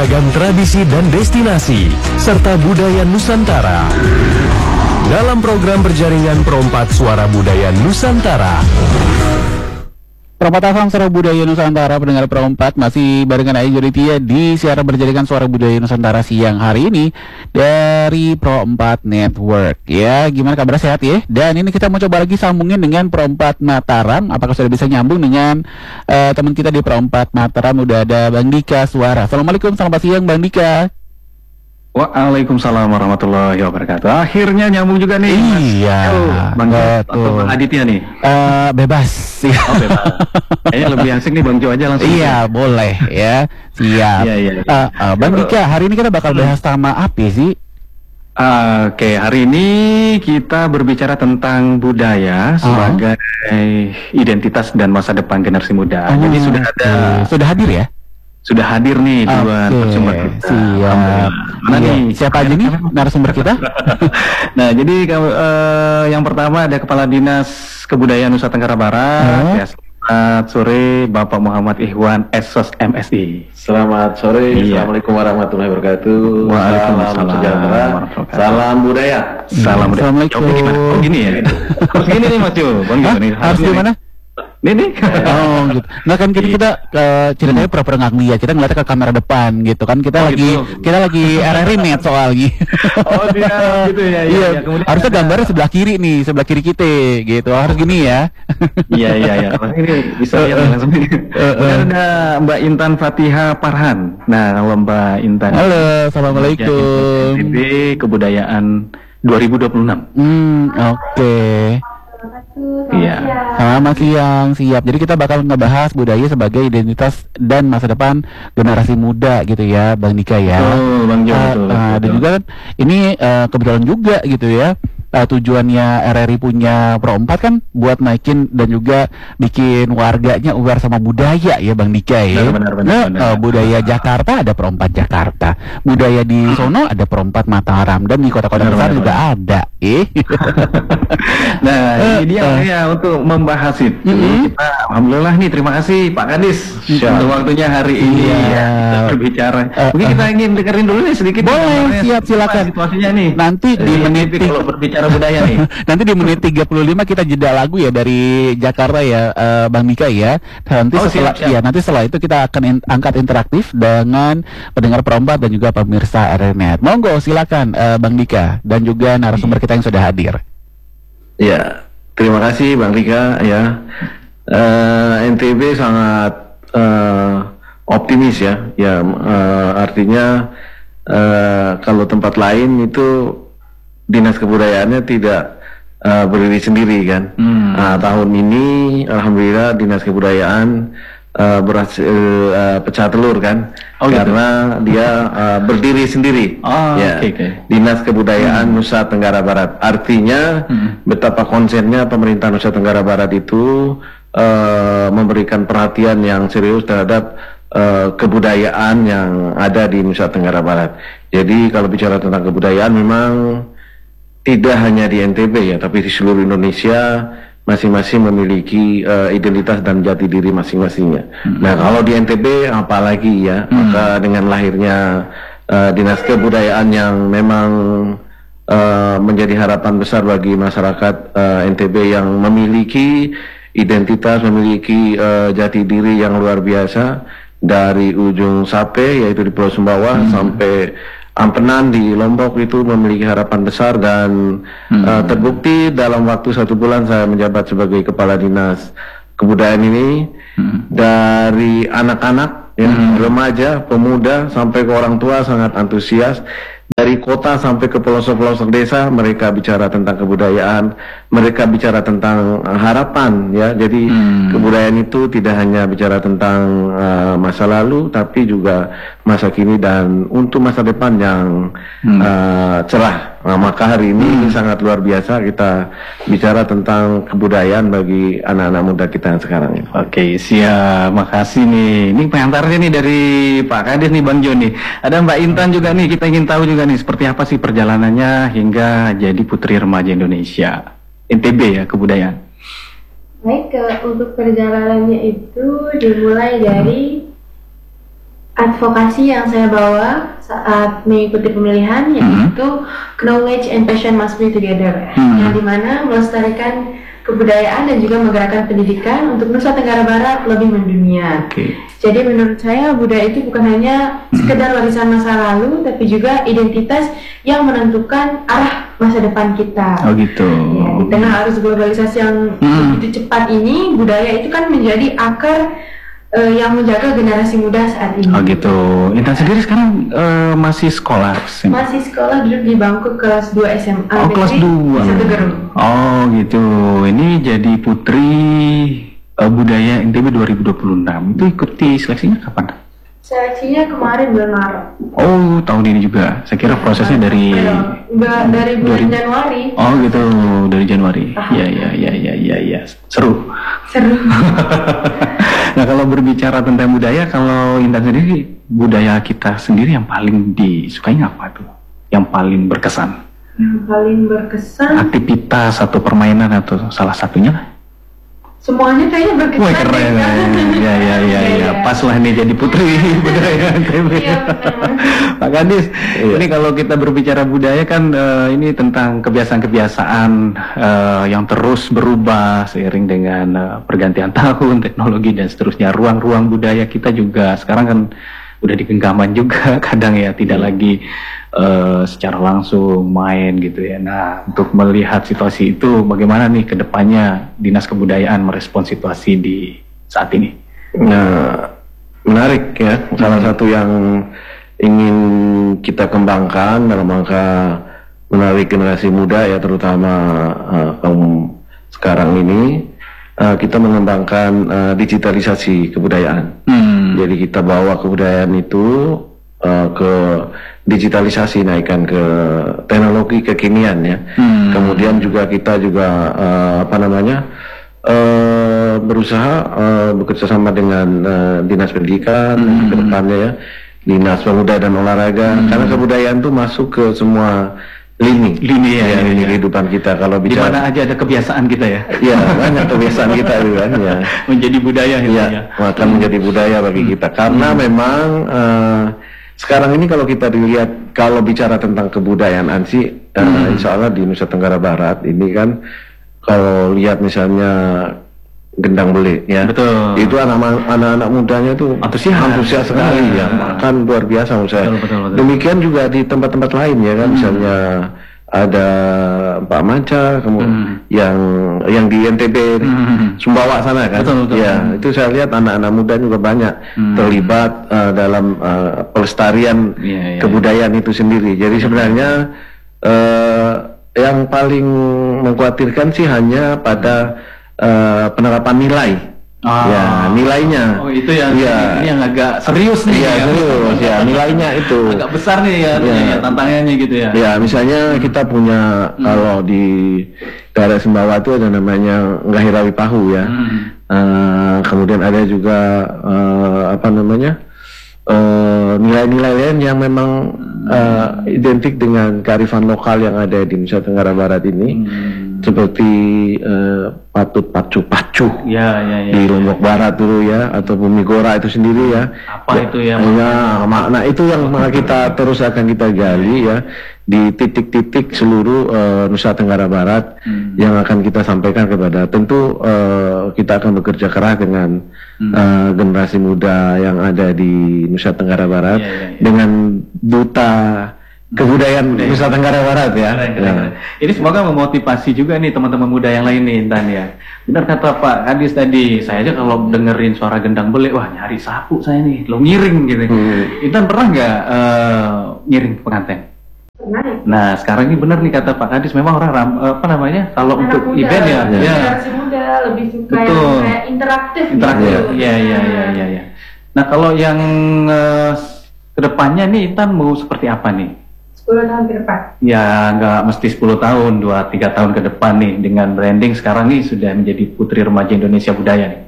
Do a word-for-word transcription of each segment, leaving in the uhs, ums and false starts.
beragam tradisi dan destinasi, serta budaya Nusantara. Dalam program berjaringan Perompak Suara Budaya Nusantara. Perompak Afam Suara Budaya Nusantara, pendengar Perompak masih barengan Ayu Joditia di siaran berjaringan Suara Budaya Nusantara siang hari ini dari Perompak Network. Ya, gimana kabar, sehat ya? Dan ini kita mau coba lagi sambungin dengan Perompak Mataram. Apakah sudah bisa nyambung dengan uh, teman kita di Perompak Mataram? Udah ada Bang Dika Suara. Assalamualaikum, selamat siang Bang Dika. Waalaikumsalam warahmatullahi wabarakatuh. Akhirnya nyambung juga nih. Iya, Bang Jo atau Bang Aditya nih? Uh, bebas. Oh, bebas. Kayaknya lebih asik nih Bang Jo aja langsung. Iya, boleh ya. Siap. Iya, iya, iya. Uh, uh, Bang Dika, hari ini kita bakal bahas tema apa sih? Uh, Oke, okay. Hari ini kita berbicara tentang budaya sebagai uh. identitas dan masa depan generasi muda. Oh, Jadi sudah ada, okay. sudah hadir ya? Sudah hadir nih okay. dua narasumber kita. Siap. Mana iya. nih? Siapa aja nih narasumber kita? Nah, jadi uh, yang pertama ada Kepala Dinas Kebudayaan Nusa Tenggara Barat. Oh. Ya, selamat sore Bapak Muhammad Ikhwan, S O S M S I. Selamat sore. Iya. Assalamualaikum warahmatullahi wabarakatuh. Waalaikumsalam. Salam sejahtera. Salam budaya. Salam budaya. Assalamualaikum. Jawabnya gimana? Oh gini ya. Harus gini nih Mas Jo. Bang Jo nih. Harus gimana? Nih nih. Oh gitu. Nah kan kita, kita uh, ceritanya pura-pura nggak ngeliat, kita ngeliatnya ke kamera depan gitu kan. Kita Oh, lagi gitu. kita lagi R R I net soal gitu. Oh dia gitu ya. Iya. Iya. Ya, kemudian Harusnya ada- gambarnya sebelah kiri nih, sebelah kiri kita gitu. Harus gini ya. Iya iya iya. Mas ini bisa lihat langsung ini. Kemudian ada Mbak Intan Fatiha Parhan. Nah, kalau Mbak Intan. Halo, assalamualaikum. N T B Kebudayaan dua ribu dua puluh enam. Hmm, oke. Iya. Selamat siang, siap. Jadi kita bakal ngebahas budaya sebagai identitas dan masa depan generasi muda gitu ya, Bang Dika ya. Betul, Bang Jo. Uh, betul, uh, betul. dan juga kan ini uh, kebetulan juga gitu ya. Uh, tujuannya R R I punya Pro empat kan buat naikin dan juga bikin warganya aware sama budaya ya Bang Dika ya. Benar, benar, benar, Nah, benar. uh, budaya Jakarta ada Pro empat Jakarta, budaya di sono ada Pro empat Mataram, dan di kota-kota Benar, besar benar, juga ada. Eh. Nah, Eh, ini dia eh. ya untuk membahas itu. Mm-mm. Kita alhamdulillah nih, terima kasih Pak Kadis Siap. untuk waktunya hari ini Iya. ya, kita berbicara. Eh, Mungkin eh. kita ingin dengerin dulu nih sedikit. Boleh, gambarnya siap, seperti silakan. apa situasinya nih. Nanti di Di menit menit kalau berbicara budaya nih. Nanti di menit tiga puluh lima kita jeda lagu ya dari Jakarta ya, eh, Bang Dika ya. Nanti Oh, setelah siap, siap. ya nanti setelah itu kita akan in- angkat interaktif dengan pendengar Perompak dan juga pemirsa R R I net. Monggo silakan eh, Bang Dika dan juga narasumber kita yang sudah hadir. Ya, terima kasih Bang Rika ya. Eh, N T B sangat eh, optimis ya. Ya, eh, artinya eh, kalau tempat lain itu dinas kebudayaannya tidak eh, berdiri sendiri kan. Hmm. Nah, tahun ini alhamdulillah dinas kebudayaan eh, berhasil eh, pecah telur kan. Oh, gitu. Karena dia eh, berdiri sendiri. Oh, ya. oke, oke. Dinas Kebudayaan Nusa Tenggara Barat. Artinya Hmm. betapa konsennya pemerintah Nusa Tenggara Barat itu eh, memberikan perhatian yang serius terhadap eh, kebudayaan yang ada di Nusa Tenggara Barat. Jadi kalau bicara tentang kebudayaan memang tidak hanya di N T B ya, tapi di seluruh Indonesia masing-masing memiliki eh, identitas dan jati diri masing-masingnya. Nah, kalau di N T B apalagi ya, maka dengan lahirnya eh, dinas kebudayaan yang memang eh, menjadi harapan besar bagi masyarakat eh, N T B yang memiliki identitas, memiliki eh, jati diri yang luar biasa dari ujung Sape yaitu di Pulau Sumbawa sampai Ampenan di Lombok itu memiliki harapan besar dan eh, terbukti dalam waktu satu bulan saya menjabat sebagai kepala dinas kebudayaan ini dari anak-anak ya, remaja, pemuda sampai ke orang tua sangat antusias. Dari kota sampai ke pelosok-pelosok desa mereka bicara tentang kebudayaan, mereka bicara tentang uh, harapan ya. Jadi Hmm. kebudayaan itu tidak hanya bicara tentang uh, masa lalu tapi juga masa kini dan untuk masa depan yang Hmm. uh, cerah. Nah, maka hari ini ini sangat luar biasa kita bicara tentang kebudayaan bagi anak-anak muda kita yang sekarang ini. Oke, siap. Makasih nih. Ini pengantarnya nih dari Pak Kadis nih, Bang Jo nih. Ada Mbak Intan juga nih. Kita ingin tahu juga nih seperti apa sih perjalanannya hingga jadi Putri Remaja Indonesia. N T B ya, kebudayaan. Baik, ke, untuk perjalanannya itu dimulai dari advokasi yang saya bawa saat mengikuti pemilihan yaitu knowledge and passion must be together, Hmm. yang dimana melestarikan kebudayaan dan juga menggerakkan pendidikan untuk Nusa Tenggara Barat lebih mendunia. Oke. Jadi menurut saya budaya itu bukan hanya sekedar warisan masa lalu, tapi juga identitas yang menentukan arah masa depan kita. Oh gitu. Ya, di tengah arus globalisasi yang Hmm. begitu cepat ini, budaya itu kan menjadi akar eh, yang menjaga generasi muda saat ini. Oh gitu. Intan sendiri sekarang eh, masih sekolah? Masih sekolah, duduk di bangku kelas dua S M A Oh, kelas negeri dua. di Satu Gerung. Oh gitu. Ini jadi putri eh, budaya N T B dua ribu dua puluh enam. Itu ikuti seleksinya kapan? Seleksinya kemarin bulan Maret. Oh, tahun ini juga. Saya kira prosesnya dari Enggak, dari bulan dua ribu Januari. Oh gitu, dari Januari. Ah. Ya ya ya ya ya ya. Seru. Seru. Nah, kalau berbicara tentang budaya, kalau Intan sendiri, budaya kita sendiri yang paling disukai apa tuh? Yang paling berkesan? Yang paling berkesan Aktivitas atau permainan atau salah satunya lah? semuanya kayaknya berkesan. Wah keren, deh, kan? ya ya ya ya, pas lah nih jadi putri budaya N T B. Iya, benar. Pak Kadis, ini kalau kita berbicara budaya kan eh, ini tentang kebiasaan-kebiasaan eh, yang terus berubah seiring dengan eh, pergantian tahun, teknologi dan seterusnya. Ruang-ruang budaya kita juga sekarang kan udah di genggaman juga, kadang ya tidak lagi eh, secara langsung main gitu ya. Nah, untuk melihat situasi itu, bagaimana nih ke depannya Dinas Kebudayaan merespon situasi di saat ini? Nah, menarik ya. Salah satu yang ingin kita kembangkan dalam rangka menarik generasi muda ya, terutama uh, kaum sekarang ini, uh, kita mengembangkan uh, digitalisasi kebudayaan. Hmm. Jadi kita bawa kebudayaan itu uh, ke digitalisasi, naikkan ke teknologi kekinian ya. Hmm. Kemudian juga kita juga uh, apa namanya uh, berusaha uh, bekerja sama dengan uh, dinas pendidikan Hmm. ke depannya ya, dinas pemuda dan olahraga, karena kebudayaan itu masuk ke semua lini Lini ya, ya, ya, lini ya. kehidupan kita. Kalau Di bicara mana aja ada kebiasaan kita ya, ya banyak kebiasaan kita itu kan ya. menjadi budaya itu Iya, ya. akan menjadi budaya bagi kita. Karena memang eh, sekarang ini kalau kita dilihat, kalau bicara tentang kebudayaan Ansi, eh, insya Allah di Nusa Tenggara Barat ini kan, kalau lihat misalnya gendang beli ya, Betul. itu anak- anak-anak mudanya itu Antusias. antusias sekali ya, Benar. kan luar biasa menurut saya. Betul, betul, betul. Demikian juga di tempat-tempat lain ya kan, misalnya ada Pak Manca, kemudian Hmm. yang yang di N T B Hmm. Sumbawa sana kan, Betul, betul. ya itu saya lihat anak-anak muda juga banyak Hmm. terlibat uh, dalam uh, pelestarian Iya, iya, kebudayaan itu sendiri. Jadi sebenarnya uh, yang paling mengkhawatirkan sih hanya pada uh, penerapan nilai, Ah. ya nilainya. Oh itu yang Iya. ini yang agak serius nih Iya, ya. serius ya, nilainya itu. Agak besar nih ya, Iya. ya, tantangannya gitu ya. Ya, misalnya kita punya kalau di daerah Sumbawa itu ada namanya Ngahirawi Pahu ya. Hmm. Eh, kemudian ada juga eh, apa namanya eh, nilai-nilai lain yang memang eh, identik dengan kearifan lokal yang ada di Nusa Tenggara Barat ini, seperti eh, patut pacu-pacu Ya, ya, ya. di Lombok Barat dulu ya, atau Bumi Gora itu sendiri ya. Apa itu ya? Ya, makna itu yang ma- kita terus akan kita gali ya di titik-titik seluruh eh, Nusa Tenggara Barat yang akan kita sampaikan kepada, tentu eh, kita akan bekerja keras dengan eh, generasi muda yang ada di Nusa Tenggara Barat, Iya, iya, iya. dengan duta kebudayaan Nusa Tenggara Barat ya. Keren, keren, Ya. keren. Ini semoga memotivasi juga nih teman-teman muda yang lain nih Intan ya. Benar kata Pak Kadis tadi, saya aja kalau dengerin suara gendang beli, wah nyari sapu saya nih, lo ngiring gitu. Hmm. Intan pernah nggak eh, ngiring pengantin? Pernah ya? Nah sekarang ini benar nih kata Pak Kadis, memang orang ram- eh, apa namanya kalau Anak untuk muda, event ya, lebih ya generasi muda lebih suka Betul. yang kayak interaktif, interaktif. gitu. Iya iya iya iya. Ya. Nah kalau yang eh, kedepannya nih Intan mau seperti apa nih? sepuluh tahun ke depan. Ya nggak mesti sepuluh tahun, dua tiga tahun ke depan nih dengan branding sekarang nih sudah menjadi Putri Remaja Indonesia Budaya nih.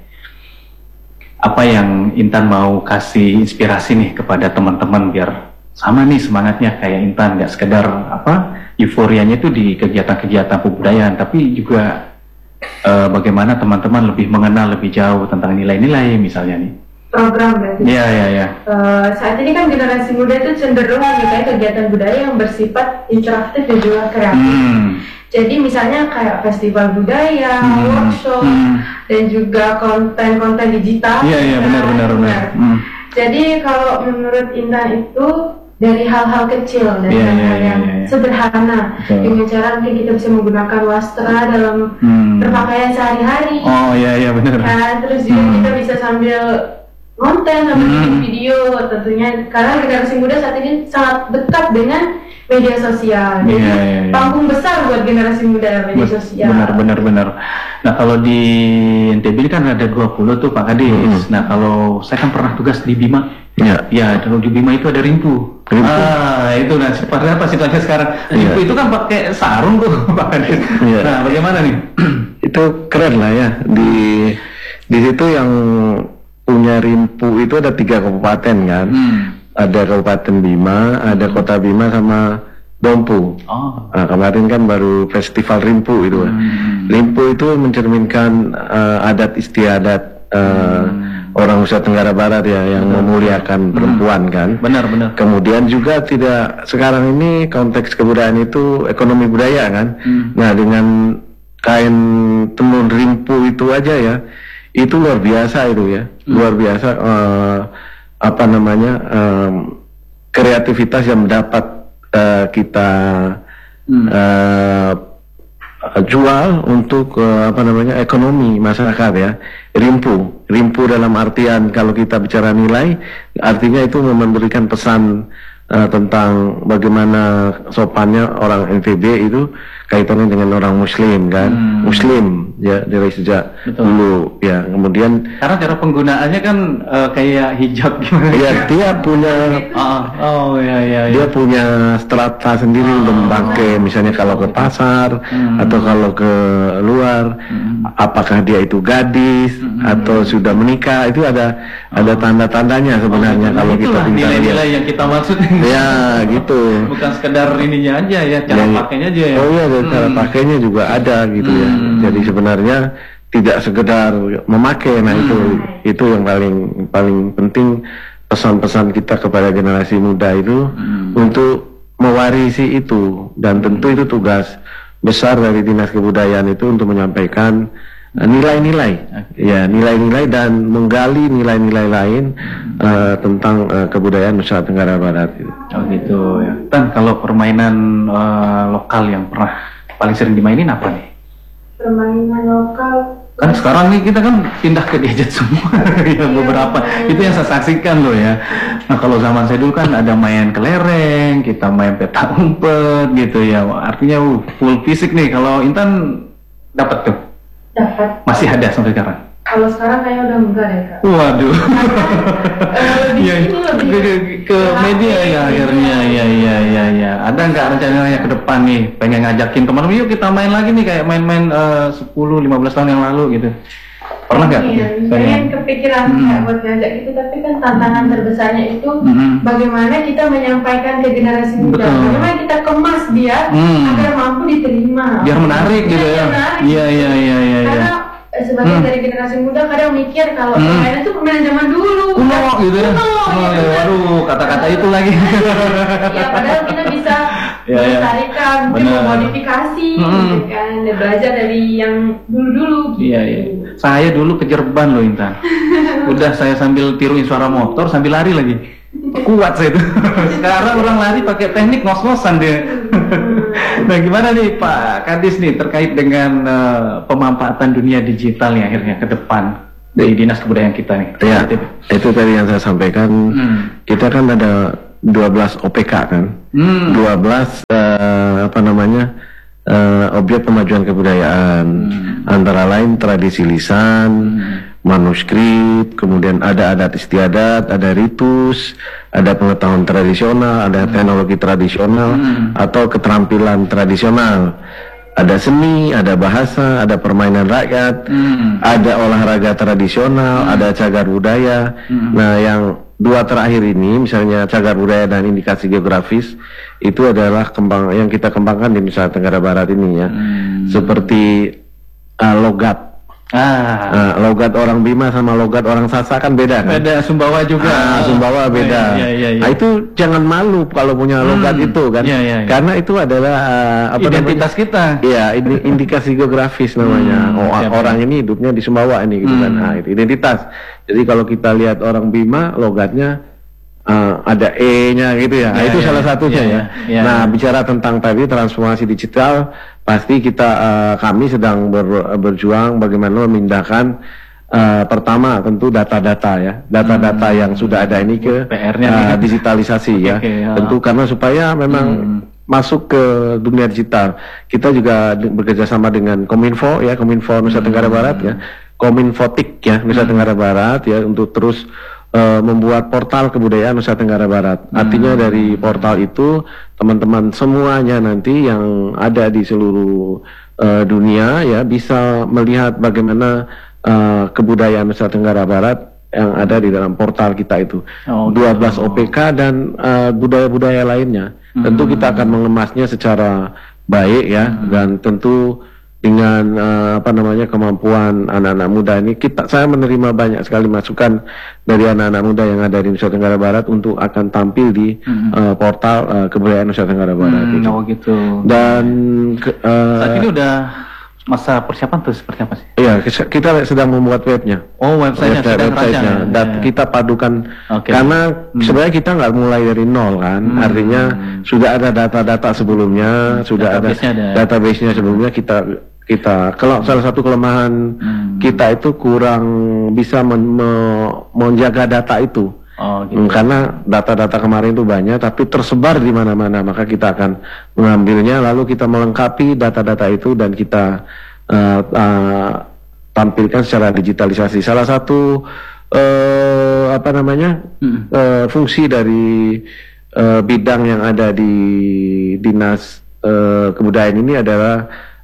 Apa yang Intan mau kasih inspirasi nih kepada teman-teman biar sama nih semangatnya kayak Intan, nggak sekedar apa euforianya itu di kegiatan-kegiatan kebudayaan, tapi juga eh, bagaimana teman-teman lebih mengenal lebih jauh tentang nilai-nilai misalnya nih. program berarti. Iya, iya, iya. Uh, saat ini kan generasi muda itu cenderung menyukai kegiatan budaya yang bersifat interaktif dan juga kreatif. Hmm. Jadi misalnya kayak festival budaya, Hmm. workshop, Hmm. dan juga konten-konten digital. Iya, iya, benar, benar, benar. Hmm. Jadi kalau menurut Intan itu dari hal-hal kecil, dari Iya, hal-hal iya, yang iya, iya. sederhana, Betul. dengan cara mungkin kita bisa menggunakan wastra dalam Hmm. berpakaian sehari-hari. Oh, iya, iya, benar. Kan, terus juga Hmm. kita bisa sambil konten, sambil Hmm. bikin video tentunya, karena generasi muda saat ini sangat dekat dengan media sosial. Jadi Iya, iya, iya. panggung besar buat generasi muda media Bet- sosial. Benar, benar, benar. Nah, kalau di N T B ini kan ada dua puluh tuh Pak Kadis. Hmm. Nah, kalau saya kan pernah tugas di Bima. Ya. Ya, kalau di Bima itu ada rimpu. Rimpu. Ah, itu nah seperti apa situasinya sekarang? Iya. Rimpu itu kan pakai sarung tuh Pak Kadis. Iya. Nah, bagaimana nih? Itu keren lah ya. Di di situ yang punya rimpu itu ada tiga kabupaten kan. Hmm. Ada Kabupaten Bima, ada Kota Bima sama Dompu. Oh. Nah, kemarin kan baru festival Rimpu itu. Hmm. Rimpu itu mencerminkan eh, adat istiadat eh, Hmm. orang Nusa Tenggara Barat ya, yang memuliakan perempuan kan. Benar, benar. Kemudian juga tidak, sekarang ini konteks kebudayaan itu ekonomi budaya kan. Hmm. Nah, dengan kain tenun rimpu itu aja ya, itu luar biasa itu ya, luar biasa eh, apa namanya em, kreativitas yang dapat eh, kita Hmm. eh, jual untuk eh, apa namanya ekonomi masyarakat ya. Rimpu, rimpu dalam artian kalau kita bicara nilai, artinya itu memberikan pesan eh, tentang bagaimana sopannya orang N T B itu kaitannya dengan orang Muslim kan, Hmm. Muslim ya dari sejak Betul. dulu ya. Kemudian Karena cara penggunaannya kan eh, kayak hijab gimana? ya dia punya Ah, oh ya ya ya. dia punya strata sendiri untuk memakai, misalnya kalau ke pasar Hmm. atau kalau ke luar, Hmm. apakah dia itu gadis atau sudah menikah, itu ada ada tanda-tandanya sebenarnya Nah, kalau kita itulah bisa nilai-nilai lihat. yang kita maksud. Ya gitu. Bukan sekedar ininya aja ya, cara Ya, pakainya aja ya. Oh iya, dan cara Hmm. pakainya juga ada gitu ya. Hmm. Jadi sebenarnya tidak sekedar memakai. Nah itu itu yang paling paling penting, pesan-pesan kita kepada generasi muda itu untuk mewarisi itu, dan tentu itu tugas besar dari Dinas Kebudayaan itu untuk menyampaikan eh, nilai-nilai, ya nilai-nilai dan menggali nilai-nilai lain eh, tentang eh, kebudayaan Nusa Tenggara Barat. Gitu. Oh gitu ya. Tan, kalau permainan eh, lokal yang pernah paling sering dimainin apa nih? Permainan lokal. Kan sekarang nih kita kan pindah ke gadget semua ya, beberapa itu yang saya saksikan loh ya. Nah kalau zaman saya dulu kan ada main kelereng, kita main peta umpet gitu ya. Artinya uh, full fisik nih. Kalau Intan dapat tuh, Dapat. masih ada sampai sekarang. Kalau sekarang kayaknya udah enggak deh kak. Waduh. Eh, lebih Ya, ini lebih ke, ke, ke media ya akhirnya ya ya ya ya. Ada nggak rencananya ke depan nih pengen ngajakin teman, yuk kita main lagi nih kayak main-main eh, sepuluh lima belas tahun yang lalu gitu. Pernah nggak? Iya, pengen kepikiran Hmm. kayak buat ngajak gitu, tapi kan tantangan terbesarnya itu Hmm. bagaimana kita menyampaikan ke generasi muda, Betul. bagaimana kita kemas dia Hmm. agar mampu diterima. Biar menarik Iya, gitu ya. biar menarik. Iya iya iya iya. Karena Ya. eh, sebagai Hmm. dari generasi muda kadang mikir kalau Hmm. permainan itu permainan zaman dulu. Kuno gitu ya. Kuno, Oh, gitu ya, kan. waduh kata-kata itu lagi. Ya padahal kita bisa Ya, ya. melestarikan, mungkin Benar. memodifikasi, Hmm. gitu kan, dan belajar dari yang dulu-dulu. Iya iya. Saya dulu kejerban loh Intan. Udah saya sambil tiruin suara motor sambil lari lagi. Kuat saya itu. Sekarang orang lari pakai teknik ngos-ngosan dia. Nah gimana nih Pak Kadis nih terkait dengan eh, pemanfaatan dunia digital nih akhirnya ke depan dari Dinas Kebudayaan kita nih. Ya, itu tadi yang saya sampaikan. Hmm. Kita kan ada dua belas O P K kan, Hmm. dua belas eh, apa namanya eh, objek pemajuan kebudayaan, antara lain tradisi lisan, manuskrip, kemudian ada adat istiadat, ada ritus, ada pengetahuan tradisional, ada teknologi tradisional atau keterampilan tradisional. Ada seni, ada bahasa, ada permainan rakyat, Hmm. ada olahraga tradisional, ada cagar budaya. Nah, yang dua terakhir ini, misalnya cagar budaya dan indikasi geografis, itu adalah kembang yang kita kembangkan di Nusa Tenggara Barat ini ya. Seperti uh, logat, Ah, Nah, logat orang Bima sama logat orang Sasak kan beda kan? beda Sumbawa juga. Ah, Sumbawa beda. Iya, iya, iya. Nah, itu jangan malu kalau punya logat Hmm, itu kan, iya, iya, iya. karena itu adalah uh, apa Identitas namanya? kita. Iya, ini indikasi geografis namanya. Hmm, oh, siap, orang ini hidupnya di Sumbawa ini gitu kan. Hmm. Nah, itu identitas. Jadi kalau kita lihat orang Bima, logatnya uh, ada E-nya gitu ya. Nah, Iya, itu iya, salah satunya iya, ya. iya. Nah, bicara tentang tadi transformasi digital, pasti kita uh, kami sedang ber- berjuang bagaimana memindahkan uh, pertama tentu data-data ya, data-data Hmm. yang sudah ada ini ke P R-nya uh, nih. digitalisasi ya. Oke, ya. Tentu karena supaya memang Hmm. masuk ke dunia digital. Kita juga de- bekerja sama dengan Kominfo ya, Kominfo Nusa Hmm. Tenggara Barat ya, Kominfotik ya Nusa Tenggara Barat ya, untuk terus uh, membuat portal kebudayaan Nusa Tenggara Barat. Hmm. Artinya dari portal itu teman-teman semuanya nanti yang ada di seluruh uh, dunia ya bisa melihat bagaimana uh, kebudayaan Nusa Tenggara Barat yang ada di dalam portal kita itu. Oh, dua belas gitu. O P K dan uh, budaya-budaya lainnya. Tentu kita akan mengemasnya secara baik ya, dan tentu dengan uh, apa namanya kemampuan anak-anak muda ini, kita saya menerima banyak sekali masukan dari anak-anak muda yang ada di Nusa Tenggara Barat untuk akan tampil di uh, portal uh, kebudayaan Nusa Tenggara Barat. Hmm, gitu. oh gitu. Dan ke- uh, Saat ini udah masa persiapan tuh seperti apa sih? iya, kita kita sedang membuat webnya. Oh, websitenya Website- sedang websitenya. rancang. Dan Ya. kita padukan Oke. karena sebenarnya kita nggak mulai dari nol kan, Hmm. artinya sudah ada data-data sebelumnya, sudah ada Database-nya ada. database-nya sebelumnya. Kita kita kalau salah satu kelemahan Hmm. kita itu kurang bisa men- me- menjaga data itu. Oh gitu. Hmm, karena data-data kemarin itu banyak tapi tersebar di mana-mana, maka kita akan mengambilnya lalu kita melengkapi data-data itu dan kita uh, uh, tampilkan secara digitalisasi. Salah satu uh, apa namanya Hmm. uh, fungsi dari uh, bidang yang ada di dinas uh, kebudayaan ini adalah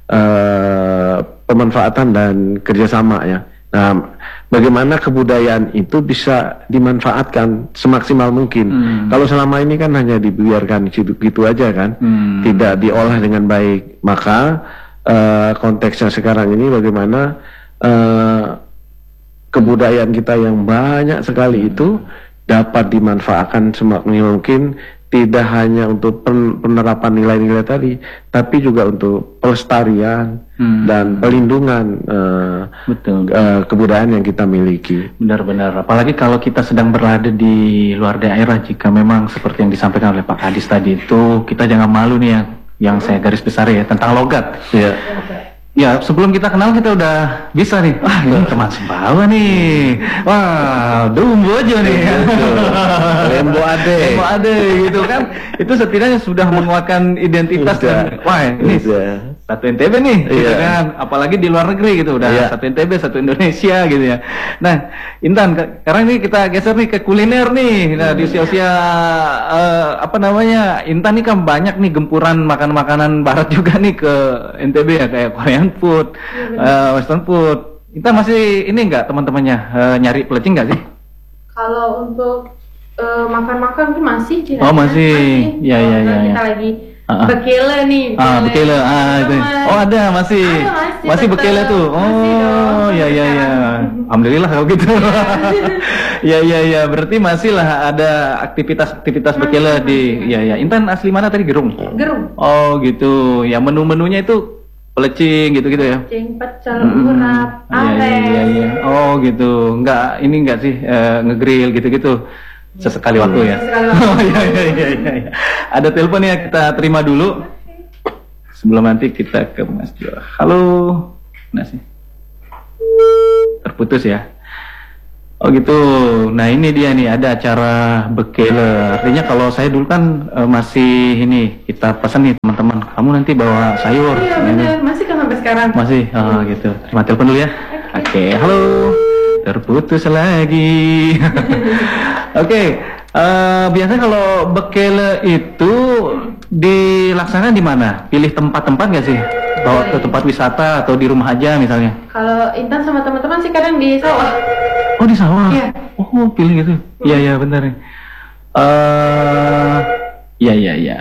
uh, pemanfaatan dan kerjasama ya. Nah, bagaimana kebudayaan itu bisa dimanfaatkan semaksimal mungkin. Hmm. Kalau selama ini kan hanya dibiarkan gitu-gitu aja kan, Hmm. tidak diolah dengan baik. Maka eh, konteksnya sekarang ini bagaimana eh, kebudayaan kita yang banyak sekali itu dapat dimanfaatkan semaksimal mungkin, tidak hanya untuk pen- penerapan nilai-nilai tadi, tapi juga untuk pelestarian Hmm. dan pelindungan eh, Betul. eh, kebudayaan yang kita miliki. Benar-benar. Apalagi kalau kita sedang berada di luar daerah, jika memang seperti yang disampaikan oleh Pak Kadis tadi itu, kita jangan malu nih ya, yang saya garis besar ya tentang logat. Ya. Ya, sebelum kita kenal kita udah bisa nih. Wah, ini teman Sumbawa nih. Wah, dumbo aja nih. Lembo ade. Lembo ade gitu kan. Itu setidaknya sudah menguatkan identitas dan wah, ini Udah. satu N T B nih, gitu Iya. kan. Apalagi di luar negeri gitu, udah Iya. satu N T B, satu Indonesia gitu ya. Nah, Intan, ke- sekarang ini kita geser nih ke kuliner nih. Nah, di usia-usia eh, apa namanya, Intan nih kan banyak nih gempuran makanan-makanan barat juga nih ke N T B ya, kayak Korean food, eh, Western food. Intan masih ini enggak teman-temannya eh, nyari pelecing nggak sih? Kalau untuk eh, makan-makan mungkin masih sih. Oh, masih. Ya, ya, Kalau ya, Kita ya. lagi Ah, ah. bekele nih. Ah, bekele. Ah, itu. Mas. Oh, ada masih. Ada, masih, Masih tetap. bekele tuh. Masih Oh, dong, ya ya ya. sekarang. Alhamdulillah kalau gitu. Ya ya ya, berarti masih lah ada aktivitas-aktivitas bekele di ya ya. Intan asli mana tadi? Gerung. Gerung. Oh, gitu. Ya menu-menunya itu pelecing gitu-gitu ya. Ceng pecel, Mm-mm. urap, Iya iya iya ares. iya. Oh, gitu. Enggak ini enggak sih eh, ngegrill gitu-gitu. Sesekali waktu ya. Sesekali waktu. Oh iya iya iya iya. iya. Ada telepon ya, kita terima dulu. Sebelum nanti kita ke Mas Jo. Halo. Nah sih. Terputus ya. Oh gitu. Nah ini dia nih, ada acara bekele. Artinya kalau saya dulu kan eh, masih ini, kita pesan nih teman-teman, kamu nanti bawa sayur. Iya Ini. benar, masih kan sampai sekarang. Masih, oh gitu. Terima telepon dulu ya. Oke, halo. Terputus lagi. Oke, eh, biasanya kalau bekele itu dilaksanakan di mana? Pilih tempat-tempat nggak sih? Bawa ke tempat wisata atau di rumah aja misalnya? Kalau Intan sama teman-teman sih kadang di sawah. Oh di sawah? Iya. Oh pilih gitu? Iya iya benar. Eh, iya iya iya.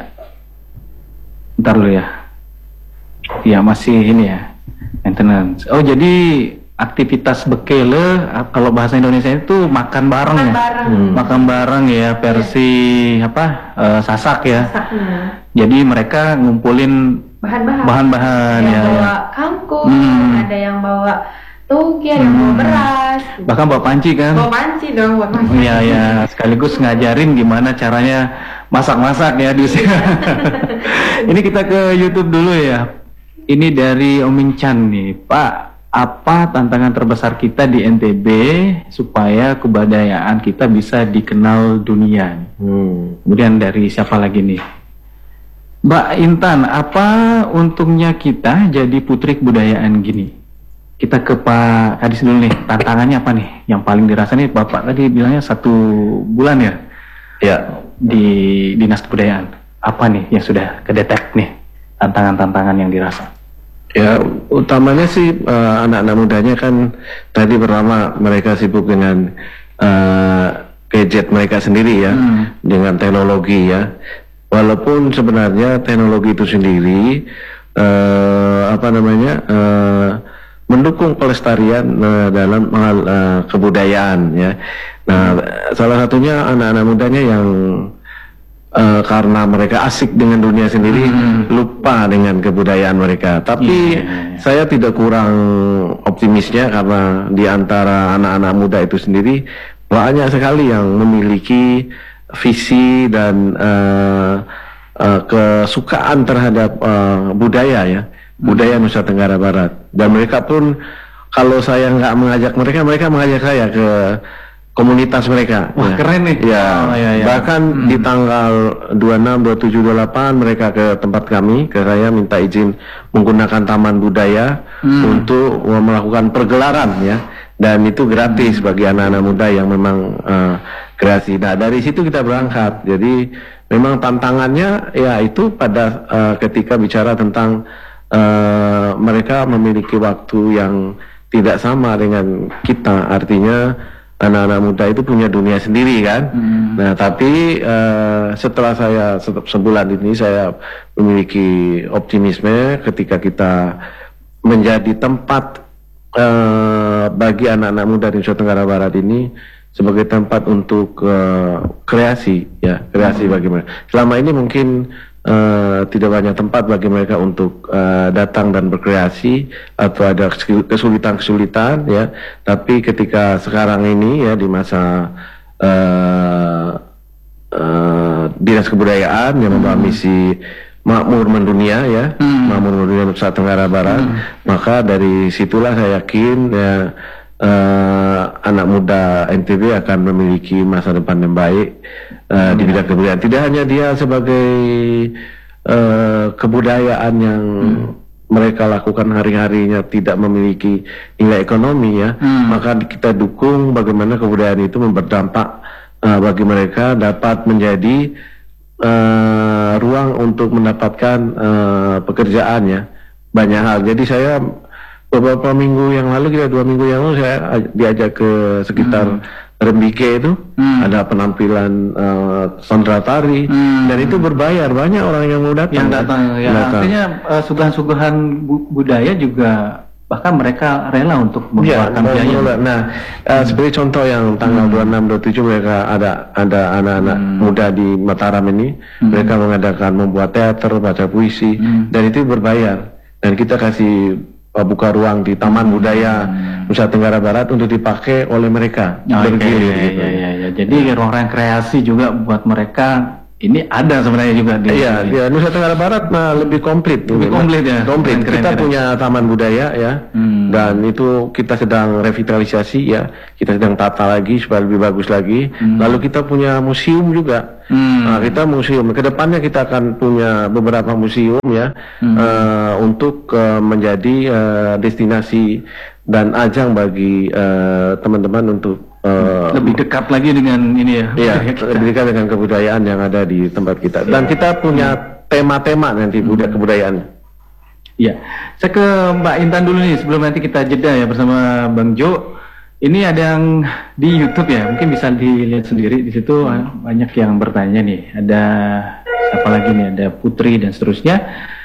Bentar dulu ya. Iya masih ini ya, maintenance. Oh jadi aktivitas bekele, kalau bahasa Indonesia itu makan bareng Makan ya. bareng. Hmm. Makan bareng ya, versi apa eh, sasak ya. Masaknya. Jadi mereka ngumpulin Bahan-bahan. bahan-bahan Ada ya. yang bawa ya. kangkung, Hmm. ada yang bawa toge, ada yang bawa Hmm. beras. Bahkan bawa panci kan. Bawa panci dong buat masak. Iya ya, sekaligus ngajarin gimana caranya masak-masak ya di sini. Ini kita ke YouTube dulu ya. Ini dari Oming Chan nih, Pak. Apa tantangan terbesar kita di N T B supaya kebudayaan kita bisa dikenal dunia? Hmm. Kemudian dari siapa lagi nih? Mbak Intan, apa untungnya kita jadi putri kebudayaan gini? Kita ke Pak Kadis dulu nih, tantangannya apa nih? Yang paling dirasa nih, Bapak tadi bilangnya satu bulan ya? Ya, Di Dinas Kebudayaan. Apa nih yang sudah kedetek nih? Tantangan-tantangan yang dirasa? ya utamanya sih eh, anak-anak mudanya kan tadi pertama mereka sibuk dengan eh, gadget mereka sendiri ya, Hmm. dengan teknologi ya. Walaupun sebenarnya teknologi itu sendiri eh, apa namanya eh, mendukung pelestarian eh, dalam hal eh, kebudayaan ya. Nah, salah satunya anak-anak mudanya yang eh, karena mereka asik dengan dunia sendiri, Hmm. lupa dengan kebudayaan mereka. Tapi Iya. saya tidak kurang optimisnya karena di antara anak-anak muda itu sendiri banyak sekali yang memiliki visi dan eh, eh, kesukaan terhadap eh, budaya ya, budaya Nusa Tenggara Barat. Dan mereka pun kalau saya nggak mengajak mereka, mereka mengajak saya ke komunitas mereka. Wah, ya. keren nih. Ya, Oh, iya, iya. bahkan Hmm. di tanggal dua puluh enam, dua puluh tujuh, dua puluh delapan mereka ke tempat kami, ke saya minta izin menggunakan taman budaya Hmm. untuk melakukan pergelaran ya. Dan itu gratis bagi anak-anak muda yang memang eh, kreasi. Nah, dari situ kita berangkat. Jadi memang tantangannya ya itu pada eh, ketika bicara tentang eh, mereka memiliki waktu yang tidak sama dengan kita. Artinya anak-anak muda itu punya dunia sendiri kan. Hmm. Nah, tapi eh, setelah saya se- sebulan ini saya memiliki optimisme ketika kita menjadi tempat eh, bagi anak-anak muda di Nusa Tenggara Barat ini sebagai tempat untuk eh, kreasi ya, kreasi bagi mereka. Selama ini mungkin eh, tidak banyak tempat bagi mereka untuk eh, datang dan berkreasi atau ada kesul- kesulitan-kesulitan ya. Tapi ketika sekarang ini ya di masa eh, eh, Dinas Kebudayaan yang membawa misi makmur mendunia ya, Hmm. makmur mendunia Nusa Tenggara Barat, maka dari situlah saya yakin ya eh, anak muda N T B akan memiliki masa depan yang baik eh, di bidang kebudayaan. Tidak hanya dia sebagai eh, kebudayaan yang mereka lakukan hari-harinya tidak memiliki nilai ekonomi ya, Hmm. maka kita dukung bagaimana kebudayaan itu berdampak eh, bagi mereka dapat menjadi eh, ruang untuk mendapatkan eh, pekerjaan ya, banyak hal. Jadi saya beberapa minggu yang lalu, kira dua minggu yang lalu saya aj- diajak ke sekitar Rembike itu, Hmm. ada penampilan eh, sandra tari Hmm. dan itu berbayar, banyak orang yang mau datang. Yang datang ya, Datang. artinya eh, suguhan-suguhan bu- budaya juga bahkan mereka rela untuk Ya, mengeluarkan mau biaya. mengelola. Nah, eh, seperti contoh yang tanggal dua puluh enam, dua puluh tujuh mereka ada ada anak-anak Hmm. muda di Mataram ini, mereka mengadakan membuat teater, baca puisi, Hmm. dan itu berbayar. Dan kita kasih uh, buka ruang di Taman Budaya Nusa Tenggara Barat untuk dipakai oleh mereka. Oh, iya, Bergilir iya, gitu. iya, iya, iya. Jadi ruang-ruang kreasi juga buat mereka ini ada sebenarnya juga di Iya, sini. ya, Nusa Tenggara Barat nah, lebih komplit. Lebih komplit ya? Komplit. Keren, keren, kita keren. punya taman budaya ya, Hmm. dan itu kita sedang revitalisasi ya, kita sedang tata lagi supaya lebih bagus lagi. Lalu kita punya museum juga. Hmm. Nah, kita museum. Kedepannya kita akan punya beberapa museum ya, eh, untuk eh, menjadi eh, destinasi dan ajang bagi eh, teman-teman untuk eh, Lebih dekat lagi dengan ini ya. Iya, budaya kita. lebih dekat dengan kebudayaan yang ada di tempat kita. Dan kita punya tema-tema nanti budaya kebudayaan. Iya, saya ke Mbak Intan dulu nih sebelum nanti kita jeda ya bersama Bang Jo. Ini ada yang di YouTube ya, mungkin bisa dilihat sendiri di situ eh, banyak yang bertanya nih. Ada siapa lagi nih? Ada Putri dan seterusnya.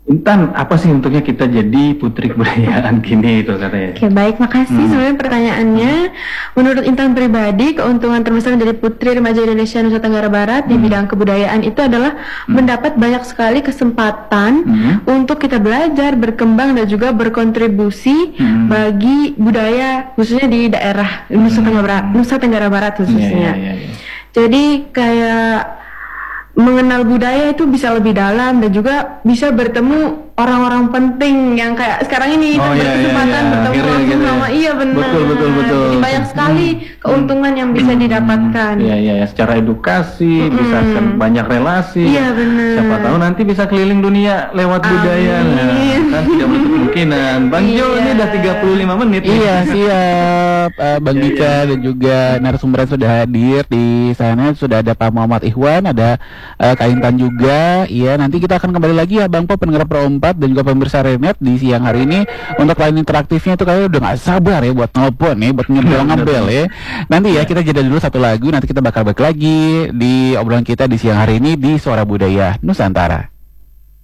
Intan, apa sih untuknya kita jadi putri kebudayaan gini itu katanya? Oke, baik, makasih. Hmm. Sebenarnya pertanyaannya, menurut Intan pribadi, keuntungan terbesar menjadi putri remaja Indonesia Nusa Tenggara Barat di Hmm. bidang kebudayaan itu adalah Hmm. mendapat banyak sekali kesempatan Hmm. untuk kita belajar, berkembang dan juga berkontribusi Hmm. bagi budaya khususnya di daerah Nusa Tenggara Barat, Nusa Tenggara Barat Iya, khususnya. iya, iya. Jadi kayak mengenal budaya itu bisa lebih dalam dan juga bisa bertemu orang-orang penting yang kayak sekarang ini Oh, kita iya, berkesempatan iya, iya. bertemu Akhirnya langsung gitu ya. sama iya benar. Betul, betul, betul. Jadi banyak sekali keuntungan yang bisa didapatkan. Iya, iya, ya. Secara edukasi, Mm-mm. bisa kan banyak relasi. Iya, benar. Siapa tahu nanti bisa keliling dunia lewat Amin. budaya. Nah, kan tidak menutup kemungkinan. Bang Jo, Iya. ini udah tiga puluh lima menit. nih. Iya siap, Eh, Bang Iya, Dika iya. dan juga narasumber yang sudah hadir di sana. Sudah ada Pak Muhammad Ikhwan, ada eh, Kak Intan juga. Iya, nanti kita akan kembali lagi ya Bang Po, pendengar Pro empat dan juga pemirsa Renet di siang hari ini. Untuk line interaktifnya itu kayaknya udah gak sabar ya buat nelpon ya, buat ngebel-ngebel ya. Nanti ya kita jeda dulu satu lagu, nanti kita bakal balik lagi di obrolan kita di siang hari ini di Suara Budaya Nusantara.